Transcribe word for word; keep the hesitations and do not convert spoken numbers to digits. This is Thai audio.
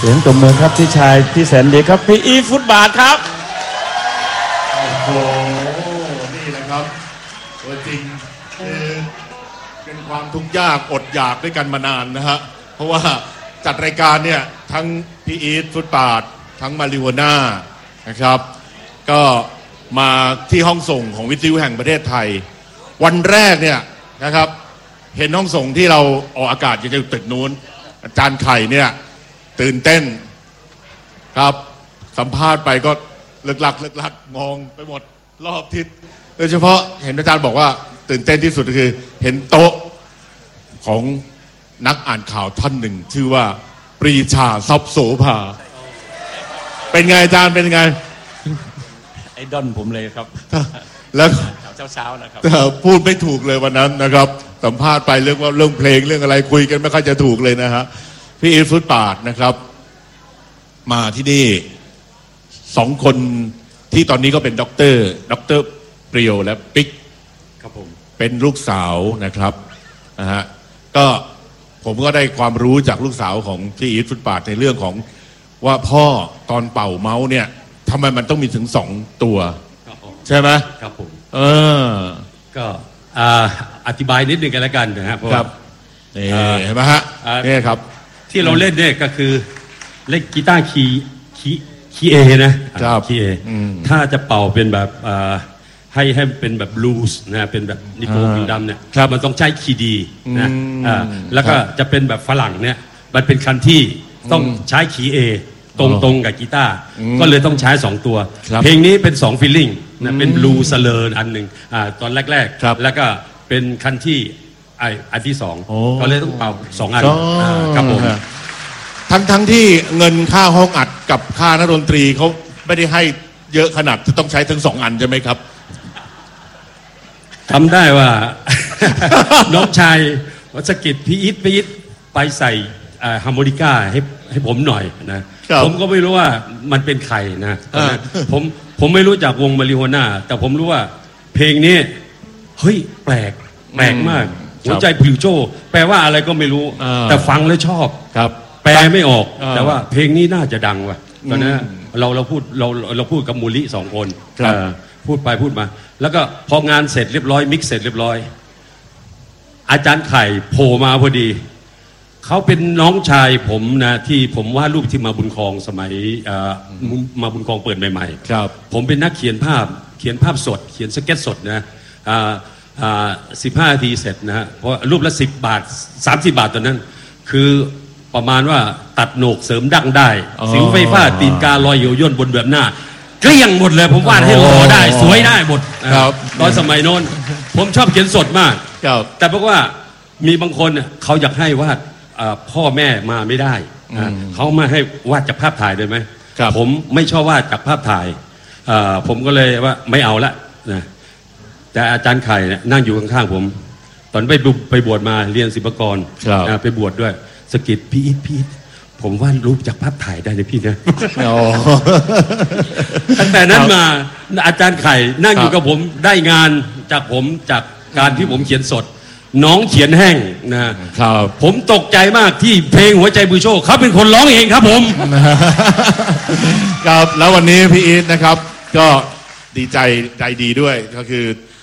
สียงตบมือครับพี่ชายที่แสนดีครับพี่อีฟุตบาทครับโอ้โหนี่แหละครับตัวจริงคือเป็นความทุกข์ยากอดอยากด้วยกันมานานนะฮะเพราะว่าจัดรายการเนี่ยทั้งพี่อีฟุตบาททั้งมาริโวน่านะครับก็มาที่ห้องส่งของวิทยุแห่งประเทศไทยวันแรกเนี่ยนะครับเห็นห้องส่งที่เราออกอากาศอยู่ในตึกนู้นอาจารย์ไข่เนี่ยตื่นเต้นครับสัมภาษณ์ไปก็เลิกลักเลิกลักมองไปหมดรอบทิศโดยเฉพาะเห็นอาจารย์บอกว่าตื่นเต้นที่สุดคือเห็นโต๊ะของนักอ่านข่าวท่านหนึ่งชื่อว่าปรีชาทรัพย์โสภาเป็นไงอาจารย์เป็นไงไอดอลผมเลยครับแล้วเช้าๆนะครับพูดไม่ถูกเลยวันนั้นนะครับสัมภาษณ์ไปเรื่องว่าเรื่องเพลงเรื่องอะไรคุยกันไม่ค่อยจะถูกเลยนะฮะพี่อีฟุตบาทนะครับมาที่นี่สองคนที่ตอนนี้ก็เป็นด็อกเตอร์ด็อกเตอร์เปรียวและปิ๊กครับผมเป็นลูกสาวนะครับนะฮะก็ผมก็ได้ความรู้จากลูกสาวของพี่อีฟุตบาทในเรื่องของว่าพ่อตอนเป่าเมาส์เนี่ยทำไมมันต้องมีถึงสองตัวใช่ไหมครับผมเออก็อธิบายนิดนึงกันแล้วกันนะครับครับนี่เห็นไหมฮะนี่ครับที่เราเล่นเนี่ยก็คือเล่นกีตาร์คีย์คีย์คีย์เอนะครับคีย์เอถ้าจะเป่าเป็นแบบให้ให้เป็นแบบบลูส์นะเป็นแบบนิโคลกินดัมเนี่ยมันต้องใช้คีย์ดีนะแล้วก็จะเป็นแบบฝรั่งเนี่ยมันเป็นคันที่ต้องใช้คีย์เอตรงตรงกับกีตาร์ก็เลยต้องใช้สองตัวเพลงนี้เป็นสองฟีลลิ่งนะเป็นบลูสเลอร์อันหนึ่งอ่าตอนแรกๆแล้วก็เป็นคันที่ไออันที่สองก็เลยต้องเป่าสองอันครับผมทั้งทั้งที่เงินค่าห้องอัดกับค่านักดนตรีเขาไม่ได้ให้เยอะขนาดจะต้องใช้ทั้งสองอันใช่ไหมครับทำได้ว่า น้องชายวัชกิจพี่อิทพี่อิทไปใส่ฮาร์โมนิก้าให้ให้ผมหน่อยนะผมก็ไม่รู้ว่ามันเป็นใครนะผมผมไม่รู้จากวงมาริโฮน่าแต่ผมรู้ว่าเพลงนี้เฮ้ยแปลกแปลกมากหัวใจผิวโจ้แปลว่าอะไรก็ไม่รู้แต่ฟังแล้วชอบครับแปลไม่ออกแต่ว่าเพลงนี้น่าจะดังว่ะตอนนั้นเราเราพูดเราเราพูดกับมูลิสองคนพูดไปพูดมาแล้วก็พองานเสร็จเรียบร้อยมิกซ์เสร็จเรียบร้อยอาจารย์ไข่โผล่มาพอดีเขาเป็นน้องชายผมนะที่ผมวาดรูปที่มาบุญครองสมัยมาบุญครองเปิดใหม่ๆครับผมเป็นนักเขียนภาพเขียนภาพสดเขียนสเก็ตสดนะสิบห้านาทีเสร็จนะฮะเพราะรูปละสิบบาทสามสิบบาทตอนนั้นคือประมาณว่าตัดโหนกเสริมดั้งได้สิวไฟฟ้าตีนกาลอยเหี่ยวย่นบนแบบหน้าเกลี้ยงหมดเลยผมวาดให้หล่อได้สวยได้หมดตอนสมัยโน้นผมชอบเขียนสดมากแต่เพราะว่ามีบางคนเขาอยากให้วาดพ่อแม่มาไม่ได้เขามาให้วาดจากภาพถ่ายได้ไหมผมไม่ชอบวาดจากภาพถ่ายผมก็เลยว่าไม่เอาละนะแต่อาจารย์ไข่นั่งอยู่ข้างๆผมตอนไปไปบวชมาเรียนศิลปากรไปบวชด้วยสกิดพี่อิทพี่ผมวาดรูปจากภาพถ่ายได้เลยพี่นะตั้งแต่นั้นมาอาจารย์ไข่นั่งอยู่กับผมได้งานจากผมจากการที่ผมเขียนสดน้องเขียนแห้งนะครับผมตกใจมากที่เพลงหัวใจบูโชเขาเป็นคนร้องเองครับผมครับแล้ววันนี้พี่อีทนะครับก็ดีใจใจดีด้วยก็คือ